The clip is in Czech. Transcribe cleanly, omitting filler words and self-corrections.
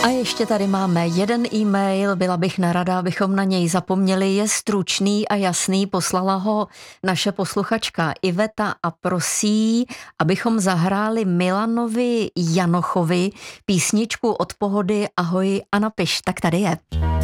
A ještě tady máme jeden e-mail, byla bych nerada, abychom na něj zapomněli, je stručný a jasný, poslala ho naše posluchačka Iveta a prosí, abychom zahráli Milanovi Janochovi písničku Od pohody ahoj a napiš, tak tady je.